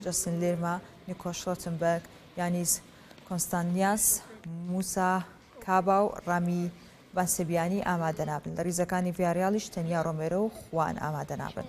جەستن لێرما، نیکۆش ڕۆتنبەرگ، یانیز کۆنستانیاس، موسا کابا و ڕامی باسبیانی ئامادە نابن. لە ریزەکانی ڤیاریالیش تەنیا ڕۆمێرۆ و خوان ئامادە نابن.